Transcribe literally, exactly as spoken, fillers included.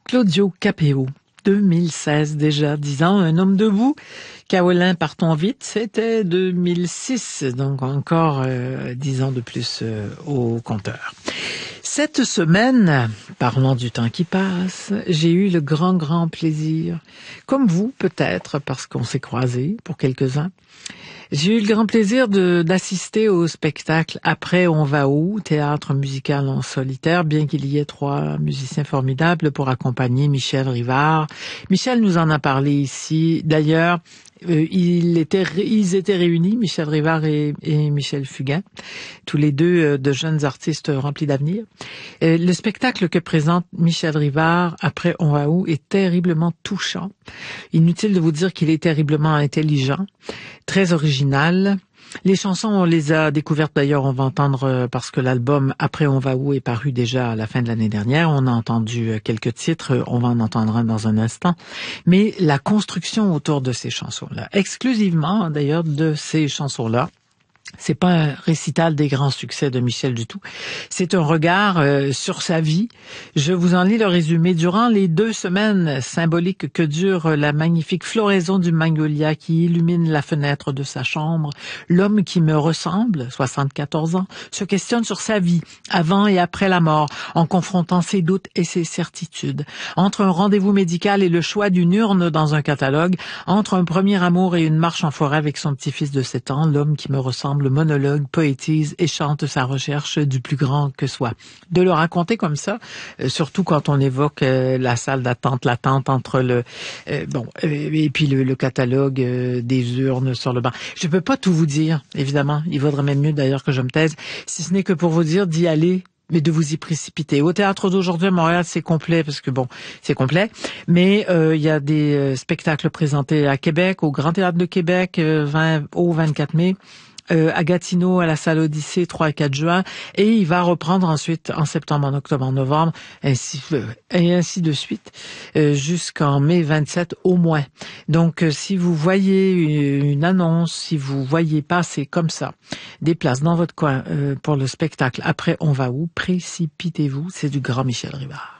Claudio Capéo, deux mille seize déjà, dix ans, un homme debout. Kaolin, partons vite, c'était deux mille six, donc encore euh, dix ans de plus euh, au compteur. Cette semaine, parlant du temps qui passe, j'ai eu le grand, grand plaisir, comme vous peut-être, parce qu'on s'est croisés pour quelques-uns, j'ai eu le grand plaisir de, d'assister au spectacle Après on va où, théâtre musical en solitaire, bien qu'il y ait trois musiciens formidables pour accompagner Michel Rivard. Michel nous en a parlé ici. D'ailleurs, euh, il était, ils étaient réunis, Michel Rivard et, et Michel Fugain, tous les deux euh, de jeunes artistes remplis d'avenir. Euh, le spectacle que présente Michel Rivard, Après on va où, est terriblement touchant. Inutile de vous dire qu'il est terriblement intelligent, très original. Les chansons, on les a découvertes d'ailleurs, on va entendre, parce que l'album Après on va où est paru déjà à la fin de l'année dernière. On a entendu quelques titres, on va en entendre un dans un instant. Mais la construction autour de ces chansons-là, exclusivement d'ailleurs de ces chansons-là, c'est pas un récital des grands succès de Michel du tout. C'est un regard euh, sur sa vie. Je vous en lis le résumé. Durant les deux semaines symboliques que dure la magnifique floraison du magnolia qui illumine la fenêtre de sa chambre, l'homme qui me ressemble, soixante-quatorze ans, se questionne sur sa vie, avant et après la mort, en confrontant ses doutes et ses certitudes. Entre un rendez-vous médical et le choix d'une urne dans un catalogue, entre un premier amour et une marche en forêt avec son petit-fils de sept ans, l'homme qui me ressemble le monologue, poétise et chante sa recherche du plus grand que soit. De le raconter comme ça, euh, surtout quand on évoque euh, la salle d'attente, l'attente entre le euh, bon euh, et puis le, le catalogue euh, des urnes sur le banc. Je peux pas tout vous dire, évidemment. Il vaudrait même mieux d'ailleurs que je me taise, si ce n'est que pour vous dire d'y aller, mais de vous y précipiter. Au théâtre d'aujourd'hui à Montréal, c'est complet, parce que bon, c'est complet, mais euh, il y a des euh, spectacles présentés à Québec, au Grand Théâtre de Québec, euh, vingt, au vingt-quatre mai, Euh, à Gatineau, à la salle Odyssée, trois et quatre juin, et il va reprendre ensuite en septembre, en octobre, en novembre, ainsi, euh, et ainsi de suite, euh, jusqu'en mai vingt-sept au moins. Donc, euh, si vous voyez une, une annonce, si vous voyez passer comme ça des places dans votre coin euh, pour le spectacle Après on va où, précipitez-vous, c'est du grand Michel Rivard.